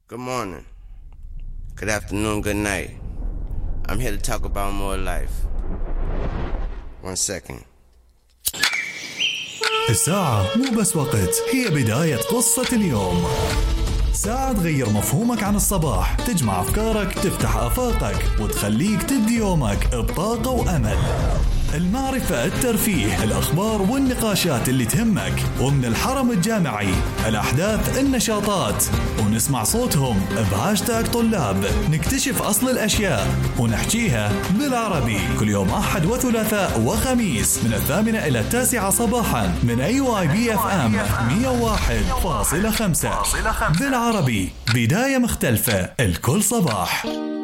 Good morning, good afternoon, good night. I'm here to talk about more life. 1 second. الساعة مو بس وقت، هي بداية قصة اليوم. ساعة تغير مفهومك عن الصباح، تجمع أفكارك، تفتح آفاقك وتخليك تبدي يومك بطاقة وأمل. المعرفة، الترفيه، الأخبار والنقاشات اللي تهمك، ومن الحرم الجامعي الأحداث، النشاطات، ونسمع صوتهم بهاشتاج طلاب. نكتشف أصل الأشياء ونحكيها بالعربي كل يوم أحد وثلاثاء وخميس من 8 إلى 9 صباحا من AYBFM 101.5 بالعربي. بداية مختلفة الكل صباح.